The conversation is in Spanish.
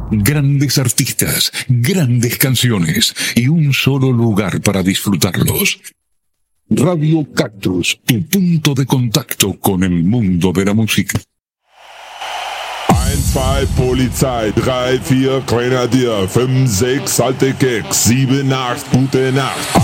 Grandes artistas, grandes canciones y un solo lugar para disfrutarlos. Radio Cactus, tu punto de contacto con el mundo de la música. 1, 2 Polizei, 3, 4 Grenadier, 5, 6 alte Keks, 7, 8 gute Nacht.